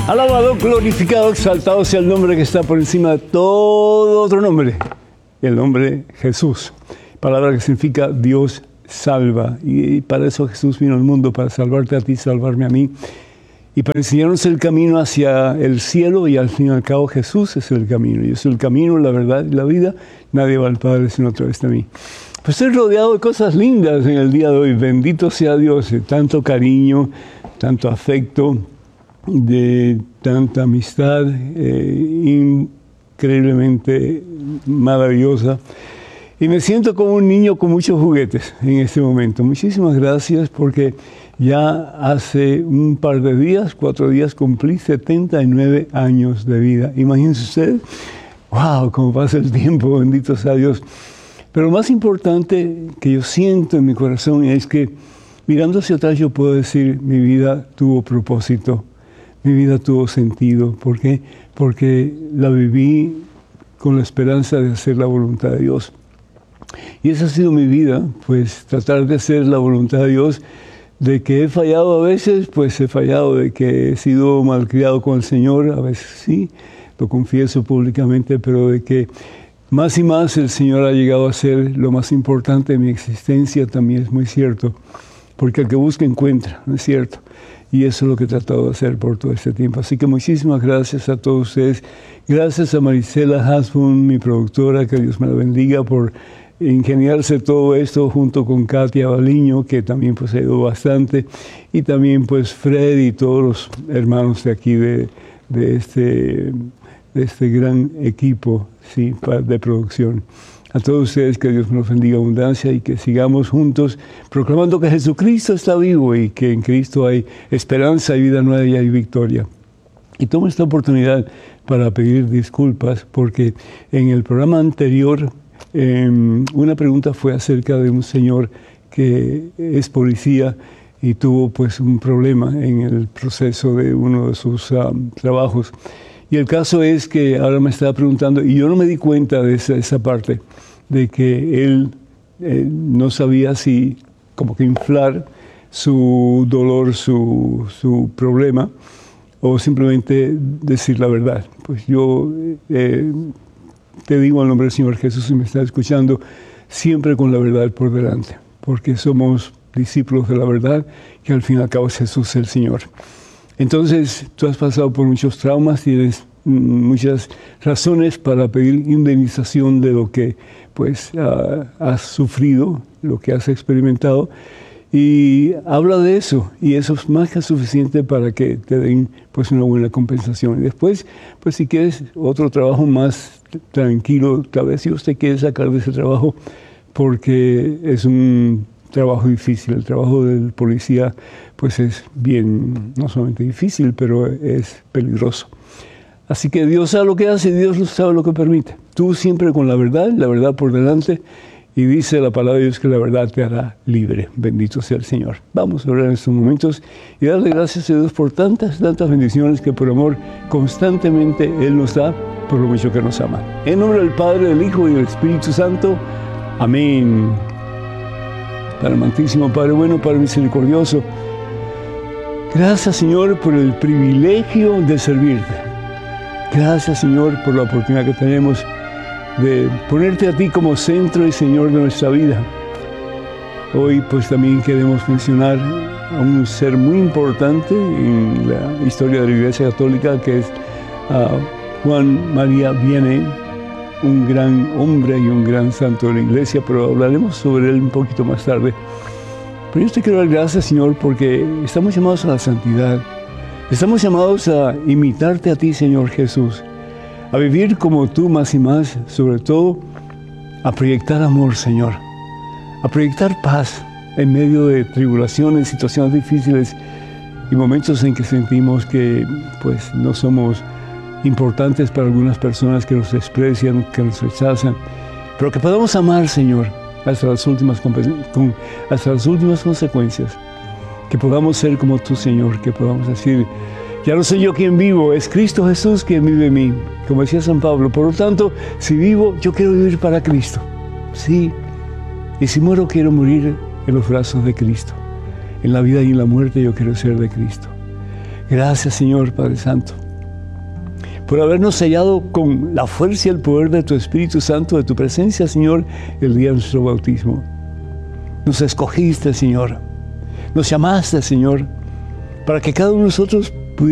Alabado, glorificado, exaltado sea el nombre que está por encima de todo otro nombre, el nombre Jesús, palabra que significa Dios salva. Y para eso Jesús vino al mundo, para salvarte a ti, salvarme a mí, y para enseñarnos el camino hacia el cielo. Y al fin y al cabo Jesús es el camino. Yo soy el camino, la verdad y la vida. Nadie va al Padre sino a través de mí. Pues estoy rodeado de cosas lindas en el día de hoy. Bendito sea Dios, de tanto cariño, tanto afecto, de tanta amistad increíblemente maravillosa. Y me siento como un niño con muchos juguetes en este momento. Muchísimas gracias, porque ya hace un par de días, 4 días, cumplí 79 años de vida. Imagínense ustedes, wow, cómo pasa el tiempo, bendito sea Dios. Pero lo más importante que yo siento en mi corazón es que, mirando hacia atrás, yo puedo decir, mi vida tuvo propósito. Mi vida tuvo sentido. ¿Por qué? Porque la viví con la esperanza de hacer la voluntad de Dios. Y esa ha sido mi vida, pues tratar de hacer la voluntad de Dios. De que he fallado a veces, pues he fallado. De que he sido malcriado con el Señor, a veces sí, lo confieso públicamente, pero de que más y más el Señor ha llegado a ser lo más importante de mi existencia, también es muy cierto. Porque el que busca encuentra, ¿no es cierto? Y eso es lo que he tratado de hacer por todo este tiempo. Así que muchísimas gracias a todos ustedes. Gracias a Marisela Hasbun, mi productora, que Dios me la bendiga, por ingeniarse todo esto junto con Katia Baliño, que también pues ayudó bastante. Y también pues Fred y todos los hermanos de aquí de este gran equipo, sí, de producción. A todos ustedes, que Dios nos bendiga abundancia y que sigamos juntos proclamando que Jesucristo está vivo y que en Cristo hay esperanza, hay vida nueva y hay victoria. Y tomo esta oportunidad para pedir disculpas, porque en el programa anterior una pregunta fue acerca de un señor que es policía y tuvo pues un problema en el proceso de uno de sus trabajos. Y el caso es que ahora me estaba preguntando, y yo no me di cuenta de esa parte, de que él no sabía si como que inflar su dolor, su problema, o simplemente decir la verdad. Pues yo te digo en nombre del Señor Jesús, si me estás escuchando, siempre con la verdad por delante, porque somos discípulos de la verdad, que al fin y al cabo es Jesús el Señor. Entonces, tú has pasado por muchos traumas, tienes muchas razones para pedir indemnización de lo que pues has sufrido, lo que has experimentado, y habla de eso, y eso es más que suficiente para que te den pues una buena compensación. Y después, pues si quieres otro trabajo más tranquilo, tal vez si usted quiere sacar de ese trabajo, porque es un trabajo difícil. El trabajo del policía pues es bien, no solamente difícil, pero es peligroso. Así que Dios sabe lo que hace, Dios sabe lo que permite. Tú siempre con la verdad por delante, y dice la palabra de Dios que la verdad te hará libre. Bendito sea el Señor. Vamos a orar en estos momentos y darle gracias a Dios por tantas bendiciones que por amor constantemente Él nos da, por lo mucho que nos ama. En nombre del Padre, del Hijo y del Espíritu Santo. Amén. Padre amantísimo, Padre bueno, Padre misericordioso, gracias, Señor, por el privilegio de servirte. Gracias, Señor, por la oportunidad que tenemos de ponerte a ti como centro y Señor de nuestra vida. Hoy, pues, también queremos mencionar a un ser muy importante en la historia de la Iglesia Católica, que es Juan María Vianney, un gran hombre y un gran santo de la Iglesia, pero hablaremos sobre él un poquito más tarde. Pero yo te quiero dar gracias, Señor, porque estamos llamados a la santidad. Estamos llamados a imitarte a ti, Señor Jesús, a vivir como tú más y más, sobre todo a proyectar amor, Señor, a proyectar paz en medio de tribulaciones, situaciones difíciles y momentos en que sentimos que pues no somos importantes para algunas personas, que nos desprecian, que nos rechazan, pero que podamos amar, Señor, hasta las últimas consecuencias, que podamos ser como tú, Señor, que podamos decir, ya no soy yo quien vivo, es Cristo Jesús quien vive en mí, como decía San Pablo. Por lo tanto, si vivo, yo quiero vivir para Cristo, sí, y si muero, quiero morir en los brazos de Cristo. En la vida y en la muerte yo quiero ser de Cristo. Gracias, Señor Padre Santo, por habernos sellado con la fuerza y el poder de tu Espíritu Santo, de tu presencia, Señor, el día de nuestro bautismo. Nos escogiste, Señor. Nos llamaste, Señor, para que cada uno de nosotros